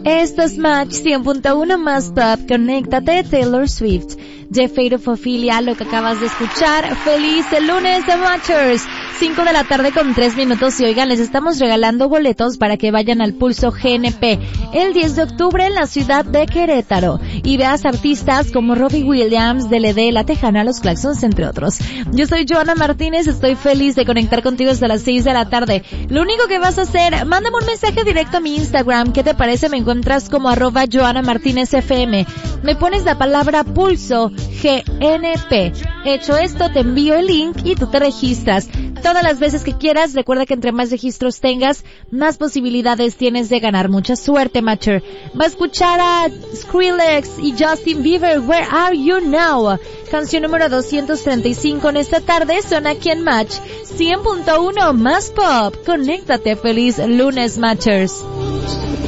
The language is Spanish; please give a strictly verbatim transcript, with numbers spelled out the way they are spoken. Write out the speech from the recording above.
Esto es Match cien punto uno más Pop. Conéctate, Taylor Swift. The Fate of Ophelia, lo que acabas de escuchar. Feliz el lunes de Matchers. cinco de la tarde con tres minutos y oigan, les estamos regalando boletos para que vayan al Pulso G N P el diez de octubre en la ciudad de Querétaro y veas artistas como Robbie Williams, D L D, La Tejana, Los Claxons, entre otros. Yo soy Joana Martínez, estoy feliz de conectar contigo hasta las seis de la tarde. Lo único que vas a hacer, mándame un mensaje directo a mi Instagram. ¿Qué te parece? Me encuentras como arroba Joana Martínez F M. Me pones la palabra Pulso G N P. Hecho esto, te envío el link y tú te registras todas las veces que quieras. Recuerda que entre más registros tengas, más posibilidades tienes de ganar. Mucha suerte, Matcher. Va a escuchar a Skrillex y Justin Bieber, Where Are You Now? Canción número doscientos treinta y cinco en esta tarde. Suena aquí en Match cien punto uno más Pop. Conéctate, feliz lunes, Matchers.